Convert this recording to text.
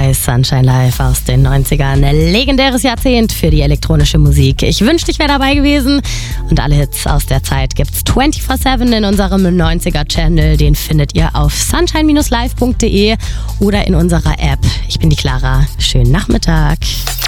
bei Sunshine Live aus den 90ern. Legendäres Jahrzehnt für die elektronische Musik. Ich wünschte, ich wäre dabei gewesen. Und alle Hits aus der Zeit gibt's 24/7 in unserem 90er-Channel. Den findet ihr auf sunshine-live.de oder in unserer App. Ich bin die Clara. Schönen Nachmittag.